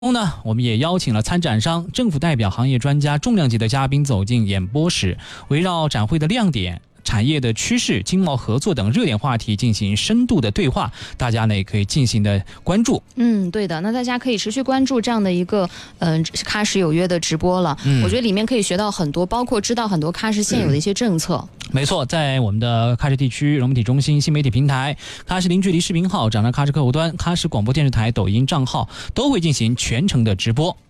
呢，我们也邀请了参展商、政府代表、行业专家、重量级的嘉宾走进演播室，围绕展会的亮点、产业的趋势、经贸合作等热点话题进行深度的对话，大家呢也可以尽情的关注。 对的，那大家可以持续关注这样的一个喀什有约的直播了。我觉得里面可以学到很多，包括知道很多喀什现有的一些政策。 没错，在我们的喀什地区融媒体中心新媒体平台、喀什零距离视频号、掌上喀什客户端、喀什广播电视台抖音账号都会进行全程的直播。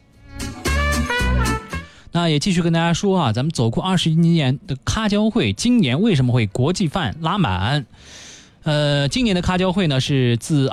那也继续跟大家说啊，咱们走过21年的喀交会，今年为什么会国际范拉满？今年的喀交会呢，是自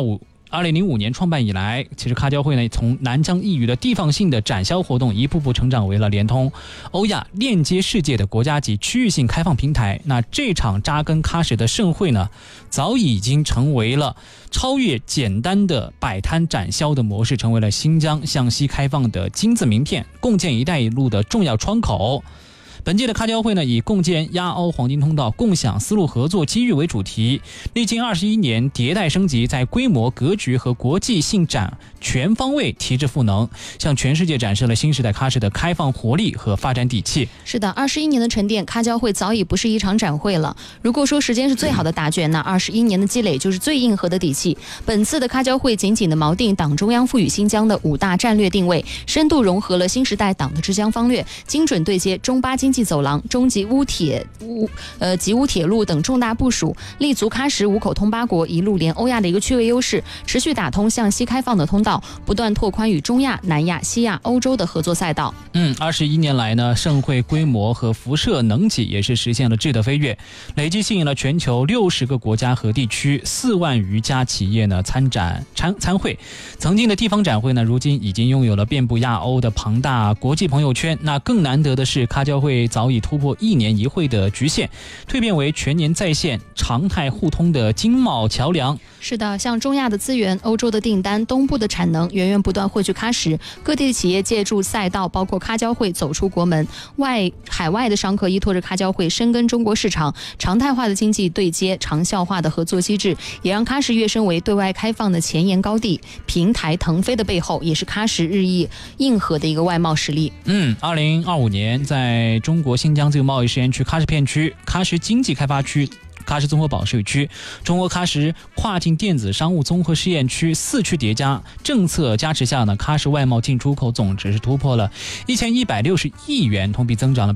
2005年创办以来，其实喀交会呢从南疆一隅的地方性的展销活动，一步步成长为了连通欧亚、链接世界的国家级区域性开放平台。那这场扎根喀什的盛会呢，早已经成为了超越简单的摆摊展销的模式，成为了新疆向西开放的金字名片，共建“一带一路”的重要窗口。本届的喀交会呢，以共建亚欧黄金通道、共享丝路合作机遇为主题，历经21年迭代升级，在规模、格局和国际性展全方位提质赋能，向全世界展示了新时代喀什的开放活力和发展底气。 是的，21年的沉淀，喀交会早已不是一场展会了。如果说时间是最好的答卷，那21年的积累就是最硬核的底气。本次的喀交会紧紧的锚定党中央赋予新疆的5大战略定位，深度融合了新时代党的治疆方略，精准对接中巴经济走廊、中吉乌铁路等重大部署，立足喀什5口通8国、一路连欧亚的一个区位优势，持续打通向西开放的通道，不断拓宽与中亚、南亚、西亚、欧洲的合作赛道。 21年来呢，盛会规模和辐射能级也是实现了质的飞跃，累计吸引了全球60个国家和地区4万余家企业呢参会。曾经的地方展会呢，如今已经拥有了遍布亚欧的庞大国际朋友圈。那更难得的是，喀交会早已突破1年1会的局限，蜕变为全年在线、常态互通的经贸桥梁。 是的，像中亚的资源、欧洲的订单、东部的产能源源不断汇聚喀什，各地的企业借助赛道，包括喀交会走出国门，海外的商客依托着喀交会深耕中国市场，常态化的经济对接、长效化的合作机制，也让喀什跃升为对外开放的前沿高地。平台腾飞的背后，也是喀什日益硬核的一个外贸实力。 2025年，在中国新疆自由贸易试验区喀什片区、喀什经济开发区、喀什综合保税区、中国喀什跨境电子商务综合试验区4区叠加，政策加持下呢，喀什外贸进出口总值是突破了1160亿元，同比增长了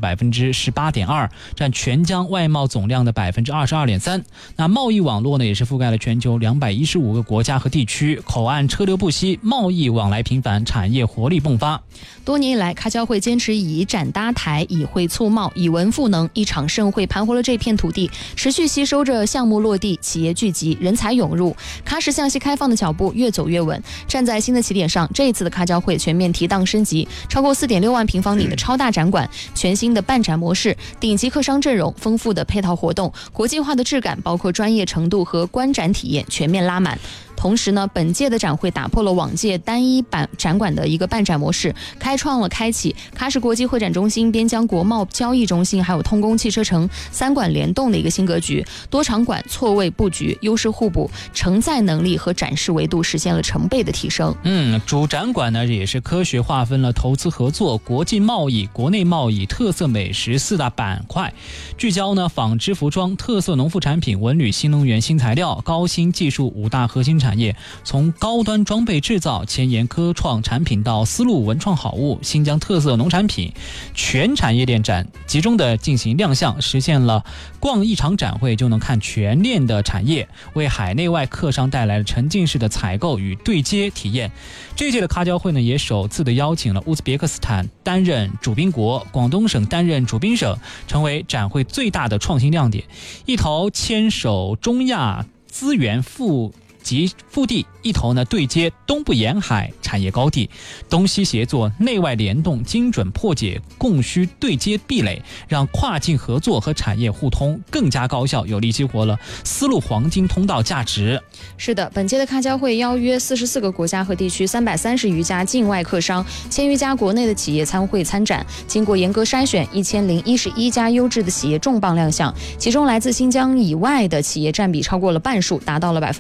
18.2%，占全疆外贸总量的22.3%。那贸易网络呢，也是覆盖了全球215个国家和地区，口岸车流不息，贸易往来频繁，产业活力迸发。 多年以来，喀交会坚持以展搭台、以会促贸、以文赋能，一场盛会盘活了这片土地，持续吸收着项目落地、企业聚集、人才涌入，喀什向西开放的脚步越走越稳。站在新的起点上，这一次的喀交会全面提档升级，超过4.6万平方米的超大展馆，全新的办展模式，顶级客商阵容，丰富的配套活动，国际化的质感，包括专业程度和观展体验全面拉满。同时呢，本届的展会打破了往届单一展馆的一个办展模式，开启喀什国际会展中心、边疆国贸交易中心还有通公汽车城3馆联动的一个新格局，多场馆错位布局，优势互补，承载能力和展示维度实现了成倍的提升。 主展馆呢也是科学划分了投资合作、国际贸易、国内贸易、特色美食4大板块，聚焦呢纺织服装、特色农副产品、文旅、新能源、新材料、高新技术5大核心产业，从高端装备制造、前沿科创产品到丝路文创好物、新疆特色农产品，全产业链展集中的进行亮相，实现了逛一场展会就能看全链的产业，为海内外客商带来了沉浸式的采购与对接体验。这届的喀交会呢，也首次的邀请了乌兹别克斯坦担任主宾国，广东省担任主宾省，成为展会最大的创新亮点。一头牵手中亚资源腹地，一头呢对接东部沿海产业高地，东西协作，内外联动，精准破解供需对接壁垒，让跨境合作和产业互通更加高效，有力激活了丝路黄金通道价值。 是的，本届的喀交会邀约44个国家和地区330余家境外客商，1000余家国内的企业参会参展，经过严格筛选，1011家优质的企业重磅亮相，其中来自新疆以外的企业占比超过了半数，达到了51%。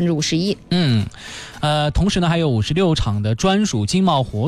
议。 同时呢，还有56场的专属经贸活